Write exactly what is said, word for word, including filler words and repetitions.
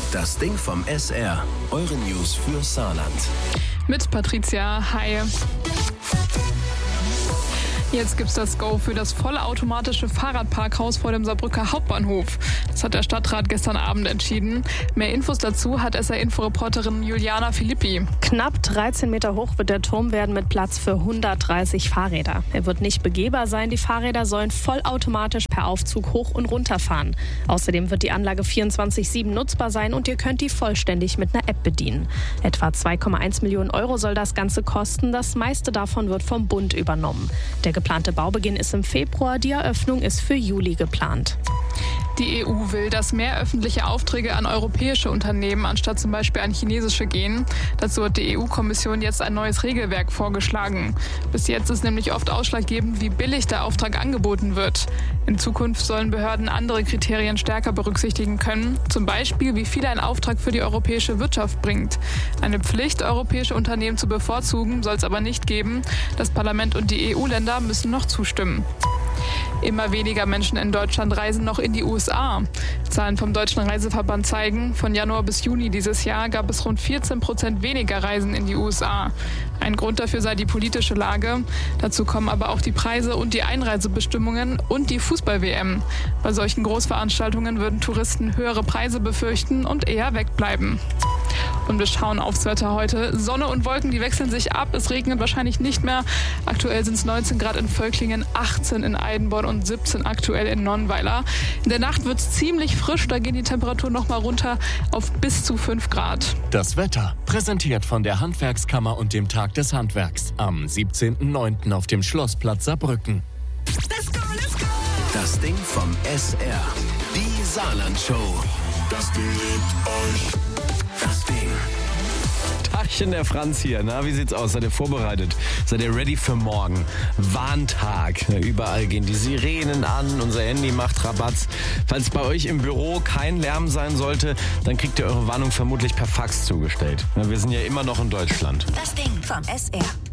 Das Ding vom S R. Eure News für Saarland. Mit Patricia. Hi. Jetzt gibt's das Go für das vollautomatische Fahrradparkhaus vor dem Saarbrücker Hauptbahnhof. Das hat der Stadtrat gestern Abend entschieden. Mehr Infos dazu hat S R-Inforeporterin Juliana Filippi. Knapp dreizehn Meter hoch wird der Turm werden mit Platz für hundertdreißig Fahrräder. Er wird nicht begehbar sein. Die Fahrräder sollen vollautomatisch per Aufzug hoch und runter fahren. Außerdem wird die Anlage vierundzwanzig sieben nutzbar sein und ihr könnt die vollständig mit einer App bedienen. Etwa zwei Komma eins Millionen Euro soll das Ganze kosten. Das meiste davon wird vom Bund übernommen. Der geplante Baubeginn ist im Februar, die Eröffnung ist für Juli geplant. Die E U will, dass mehr öffentliche Aufträge an europäische Unternehmen anstatt zum Beispiel an chinesische gehen. Dazu hat die E U-Kommission jetzt ein neues Regelwerk vorgeschlagen. Bis jetzt ist nämlich oft ausschlaggebend, wie billig der Auftrag angeboten wird. In Zukunft sollen Behörden andere Kriterien stärker berücksichtigen können. Zum Beispiel, wie viel ein Auftrag für die europäische Wirtschaft bringt. Eine Pflicht, europäische Unternehmen zu bevorzugen, soll es aber nicht geben. Das Parlament und die E U-Länder müssen noch zustimmen. Immer weniger Menschen in Deutschland reisen noch in die U S A. Zahlen vom Deutschen Reiseverband zeigen, von Januar bis Juni dieses Jahr gab es rund vierzehn Prozent weniger Reisen in die U S A. Ein Grund dafür sei die politische Lage. Dazu kommen aber auch die Preise und die Einreisebestimmungen und die Fußball-W M. Bei solchen Großveranstaltungen würden Touristen höhere Preise befürchten und eher wegbleiben. Und wir schauen aufs Wetter heute. Sonne und Wolken, die wechseln sich ab. Es regnet wahrscheinlich nicht mehr. Aktuell sind es neunzehn Grad in Völklingen, achtzehn in Eidenborn und siebzehn aktuell in Nonnweiler. In der Nacht wird es ziemlich frisch. Da gehen die Temperaturen noch mal runter auf bis zu fünf Grad. Das Wetter, präsentiert von der Handwerkskammer und dem Tag des Handwerks. Am siebzehnten neunten auf dem Schlossplatz Saarbrücken. Let's go, let's go. Das Ding vom S R. Die Saarland-Show. Das Ding liebt euch. Das Ding. Tagchen, der Franz hier. Na, wie sieht's aus? Seid ihr vorbereitet? Seid ihr ready für morgen? Warntag. Überall gehen die Sirenen an. Unser Handy macht Rabatz. Falls bei euch im Büro kein Lärm sein sollte, dann kriegt ihr eure Warnung vermutlich per Fax zugestellt. Wir sind ja immer noch in Deutschland. Das Ding vom S R.